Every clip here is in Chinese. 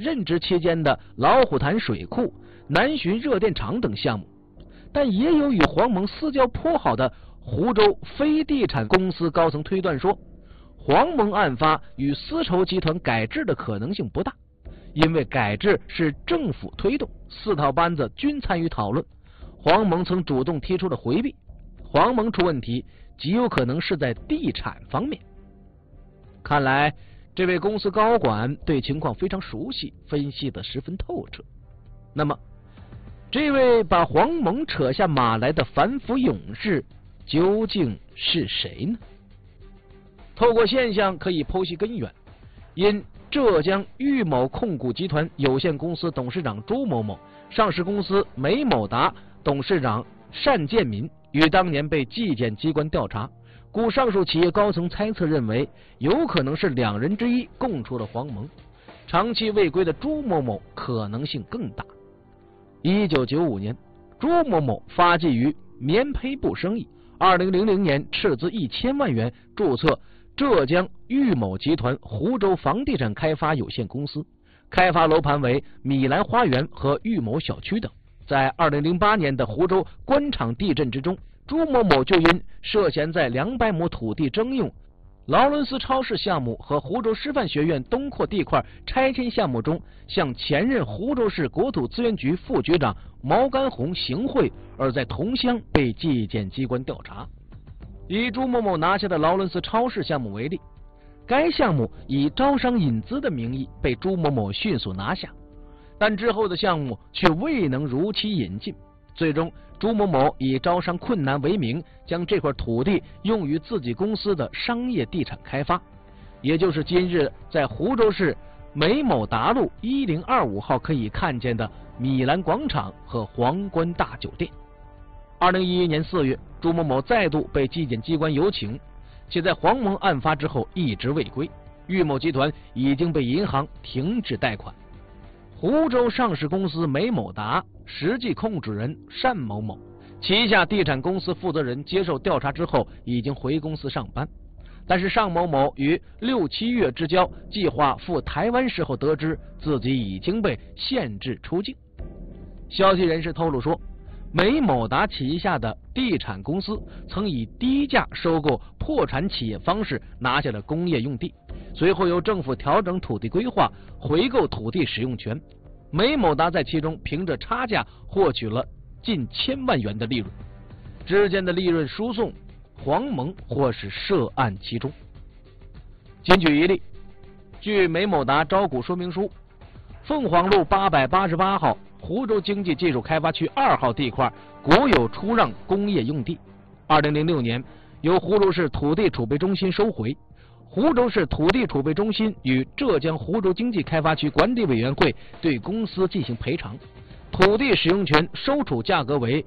任职期间的老虎潭水库、南浔热电厂等项目，但也有与黄蒙私交颇好的湖州非地产公司高层推断说，黄蒙案发与丝绸集团改制的可能性不大，因为改制是政府推动，四套班子均参与讨论，黄蒙曾主动提出了回避，黄蒙出问题极有可能是在地产方面。看来这位公司高管对情况非常熟悉，分析得十分透彻。那么这位把黄蒙扯下马来的反腐勇士究竟是谁呢？透过现象可以剖析根源。因浙江裕某控股集团有限公司董事长朱某某、上市公司美某达董事长单建民于当年被纪检机关调查，故上述企业高层猜测认为，有可能是两人之一供出了黄蒙，长期未归的朱某某可能性更大。1995年，朱某某发迹于棉坯布生意，2000年斥资1000万元注册浙江裕某集团湖州房地产开发有限公司，开发楼盘为米兰花园和裕某小区等。在2008年的湖州官场地震之中，朱某某就因涉嫌在200亩土地征用、劳伦斯超市项目和湖州师范学院东扩地块拆迁项目中向前任湖州市国土资源局副局长毛干红行贿，而在同乡被纪检机关调查。以朱某某拿下的劳伦斯超市项目为例，该项目以招商引资的名义被朱某某迅速拿下，但之后的项目却未能如期引进。最终，朱某某以招商困难为名，将这块土地用于自己公司的商业地产开发，也就是今日在湖州市美某达路1025号可以看见的米兰广场和皇冠大酒店。2011年4月，朱某某再度被纪检机关有请，且在黄蒙案发之后一直未归。裕某集团已经被银行停止贷款。湖州上市公司美某达实际控制人单某某旗下地产公司负责人接受调查之后已经回公司上班，但是单某某于6、7月之交计划赴台湾时候得知自己已经被限制出境。消息人士透露说，美某达旗下的地产公司曾以低价收购破产企业方式拿下了工业用地，随后由政府调整土地规划，回购土地使用权。美某达在其中凭着差价获取了近1000万元的利润，之间的利润输送，黄蒙或是涉案其中。仅举一例，据美某达招股说明书，凤凰路888号湖州经济技术开发区2号地块国有出让工业用地，2006年由湖州市土地储备中心收回。湖州市土地储备中心与浙江湖州经济开发区管理委员会对公司进行赔偿，土地使用权收储价格为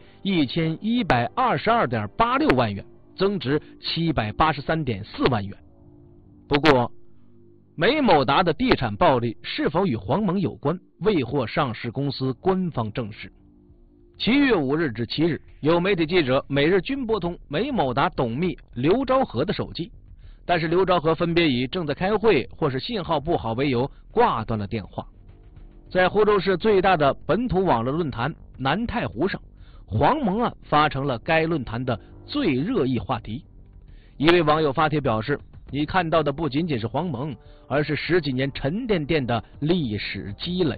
1122.86万元，增值783.4万元。不过，美某达的地产暴利是否与黄蒙有关，未获上市公司官方证实。7月5日至7日，有媒体记者每日均拨通美某达董秘刘昭和的手机，但是刘昭和分别以正在开会或是信号不好为由挂断了电话。在湖州市最大的本土网络论坛南太湖上，黄蒙案发成了该论坛的最热议话题。一位网友发帖表示，你看到的不仅仅是黄蒙，而是10几年沉甸甸的历史积累。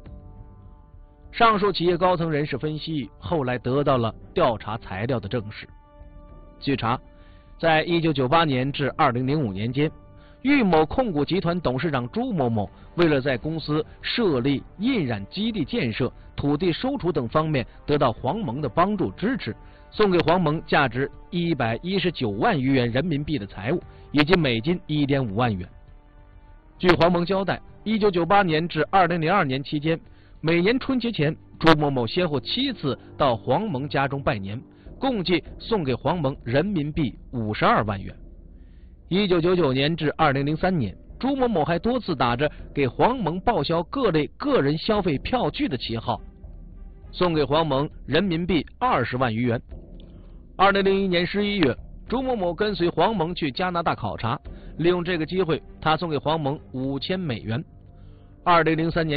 上述企业高层人士分析，后来得到了调查材料的证实。据查，在1998年至2005年间，裕某控股集团董事长朱某某为了在公司设立印染基地建设、土地收储等方面得到黄蒙的帮助支持，送给黄蒙价值119万余元人民币的财物，以及美金1.5万元。据黄蒙交代，1998年至2002年期间，每年春节前，朱某某先后7次到黄蒙家中拜年，共计送给黄蒙人民币52万元。1999年至2003年，朱某某还多次打着给黄蒙报销各类个人消费票据的旗号，送给黄蒙人民币20万余元。2001年11月，朱某某跟随黄蒙去加拿大考察，利用这个机会，他送给黄蒙5000美元。2003年